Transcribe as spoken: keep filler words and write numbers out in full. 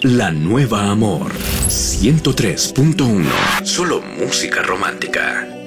La Nueva Amor ciento tres punto uno. Solo música romántica.